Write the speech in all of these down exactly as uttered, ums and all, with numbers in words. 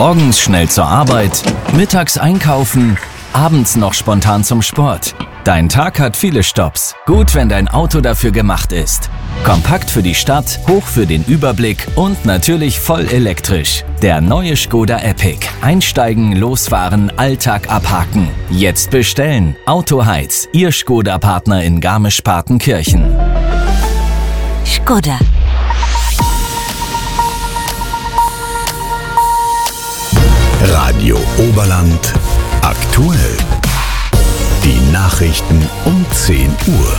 Morgens schnell zur Arbeit, mittags einkaufen, abends noch spontan zum Sport. Dein Tag hat viele Stopps. Gut, wenn dein Auto dafür gemacht ist. Kompakt für die Stadt, hoch für den Überblick und natürlich voll elektrisch. Der neue Škoda Epiq. Einsteigen, losfahren, Alltag abhaken. Jetzt bestellen. Autoheiz, Ihr Škoda-Partner in Garmisch-Partenkirchen. Škoda. Radio Oberland aktuell. Die Nachrichten um zehn Uhr.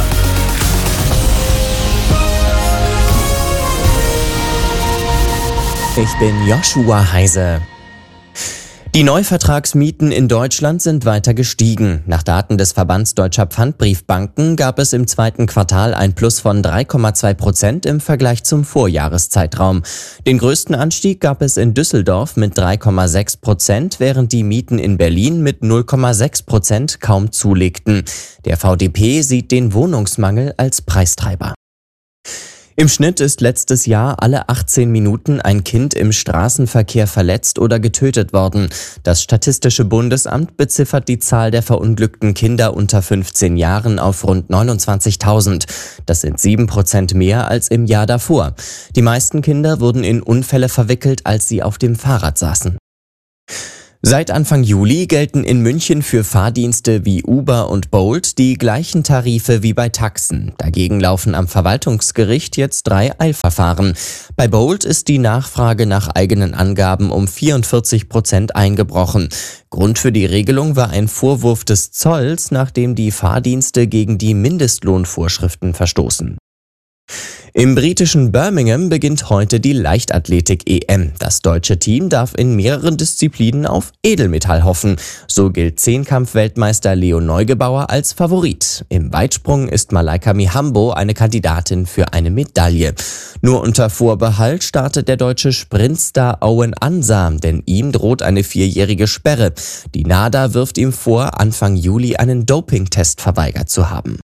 Ich bin Joshua Heise. Die Neuvertragsmieten in Deutschland sind weiter gestiegen. Nach Daten des Verbands Deutscher Pfandbriefbanken gab es im zweiten Quartal ein Plus von drei Komma zwei Prozent im Vergleich zum Vorjahreszeitraum. Den größten Anstieg gab es in Düsseldorf mit drei Komma sechs Prozent, während die Mieten in Berlin mit null Komma sechs Prozent kaum zulegten. Der V D P sieht den Wohnungsmangel als Preistreiber. Im Schnitt ist letztes Jahr alle achtzehn Minuten ein Kind im Straßenverkehr verletzt oder getötet worden. Das Statistische Bundesamt beziffert die Zahl der verunglückten Kinder unter fünfzehn Jahren auf rund neunundzwanzigtausend. Das sind sieben Prozent mehr als im Jahr davor. Die meisten Kinder wurden in Unfälle verwickelt, als sie auf dem Fahrrad saßen. Seit Anfang Juli gelten in München für Fahrdienste wie Uber und Bolt die gleichen Tarife wie bei Taxen. Dagegen laufen am Verwaltungsgericht jetzt drei Eilverfahren. Bei Bolt ist die Nachfrage nach eigenen Angaben um vierundvierzig Prozent eingebrochen. Grund für die Regelung war ein Vorwurf des Zolls, nachdem die Fahrdienste gegen die Mindestlohnvorschriften verstoßen. Im britischen Birmingham beginnt heute die Leichtathletik-E M. Das deutsche Team darf in mehreren Disziplinen auf Edelmetall hoffen. So gilt Zehnkampf-Weltmeister Leo Neugebauer als Favorit. Im Weitsprung ist Malaika Mihambo eine Kandidatin für eine Medaille. Nur unter Vorbehalt startet der deutsche Sprintstar Owen Ansah, denn ihm droht eine vierjährige Sperre. Die NADA wirft ihm vor, Anfang Juli einen Dopingtest verweigert zu haben.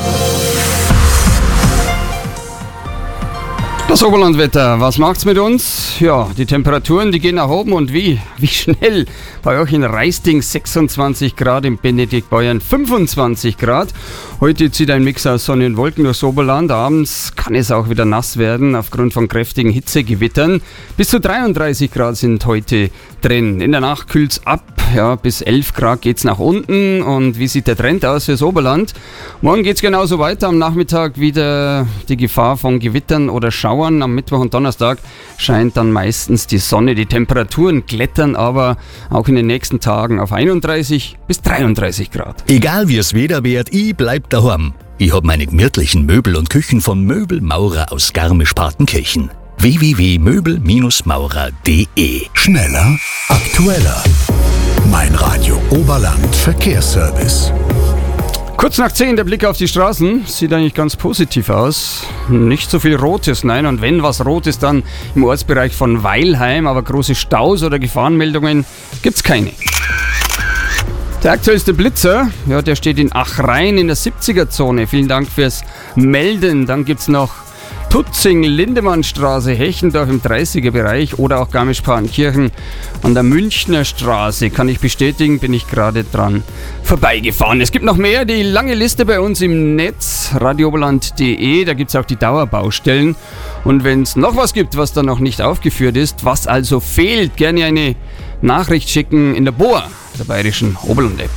Das Oberlandwetter, was macht's mit uns? Ja, die Temperaturen, die gehen nach oben und wie? Wie schnell? Bei euch in Reisting sechsundzwanzig Grad, in Benediktbeuern fünfundzwanzig Grad. Heute zieht ein Mix aus Sonne und Wolken durchs Oberland. Abends kann es auch wieder nass werden aufgrund von kräftigen Hitzegewittern. Bis zu dreiunddreißig Grad sind heute drin. In der Nacht kühlt's ab. Ja, bis elf Grad geht's nach unten. Und wie sieht der Trend aus fürs Oberland? Morgen geht's genauso weiter. Am Nachmittag wieder die Gefahr von Gewittern oder Schauern. Am Mittwoch und Donnerstag scheint dann meistens die Sonne. Die Temperaturen klettern aber auch in den nächsten Tagen auf einunddreißig bis dreiunddreißig Grad. Egal wie es Wetter wird, ich bleib daheim. Ich hab meine gemütlichen Möbel und Küchen von Möbelmaurer aus Garmisch-Partenkirchen. w w w punkt möbel maurer punkt d e. Schneller, aktueller. Mein Radio Oberland Verkehrsservice. Kurz nach zehn der Blick auf die Straßen. Sieht eigentlich ganz positiv aus. Nicht so viel Rotes, nein. Und wenn was Rotes, dann im Ortsbereich von Weilheim. Aber große Staus oder Gefahrenmeldungen gibt's keine. Der aktuellste Blitzer, ja, der steht in Achrhein in der siebziger-Zone. Vielen Dank fürs Melden. Dann gibt's noch Tutzing, Lindemannstraße, Hechendorf im dreißiger-Bereich oder auch Garmisch-Partenkirchen an der Münchner Straße. Kann ich bestätigen, bin ich gerade dran vorbeigefahren. Es gibt noch mehr, die lange Liste bei uns im Netz, radiooberland punkt d e, da gibt es auch die Dauerbaustellen. Und wenn es noch was gibt, was da noch nicht aufgeführt ist, was also fehlt, gerne eine Nachricht schicken in der B O A, der Bayerischen Oberland-App.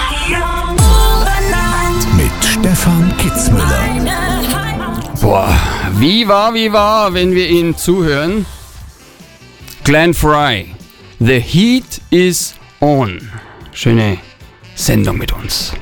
Mit Stefan Kitzmüller. Boah, wie war, wie war, wenn wir ihm zuhören? Glenn Frey, The Heat is On. Schöne Sendung mit uns.